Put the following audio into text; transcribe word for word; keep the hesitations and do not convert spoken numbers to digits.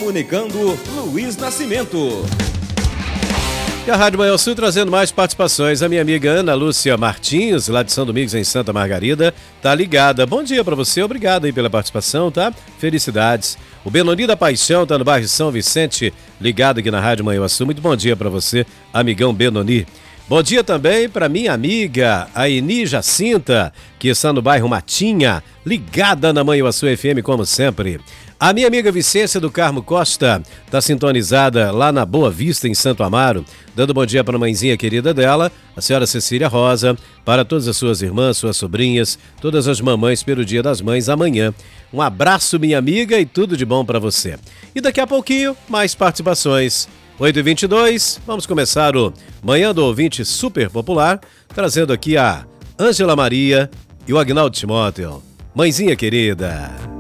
Comunicando Luiz Nascimento. E a Rádio Manhã Sul trazendo mais participações. A minha amiga Ana Lúcia Martins, lá de São Domingos, em Santa Margarida, tá ligada. Bom dia pra você, obrigado aí pela participação, tá? Felicidades. O Benoni da Paixão tá no bairro São Vicente, ligado aqui na Rádio Manhã Sul. Muito bom dia pra você, amigão Benoni. Bom dia também para minha amiga, a Eni Jacinta, que está no bairro Matinha, ligada na Manhã Sul F M como sempre. A minha amiga Vicência do Carmo Costa está sintonizada lá na Boa Vista, em Santo Amaro, dando bom dia para a mãezinha querida dela, a senhora Cecília Rosa, para todas as suas irmãs, suas sobrinhas, todas as mamães pelo Dia das Mães amanhã. Um abraço, minha amiga, e tudo de bom para você. E daqui a pouquinho, mais participações. oito e vinte e dois, vamos começar o Manhã do Ouvinte Super Popular, trazendo aqui a Ângela Maria e o Agnaldo Timóteo. Mãezinha querida.